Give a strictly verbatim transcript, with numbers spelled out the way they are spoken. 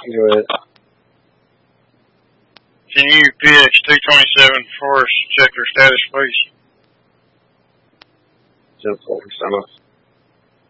Go ahead. Can you P X two twenty-seven for us check their status, please? Ten four, stand up.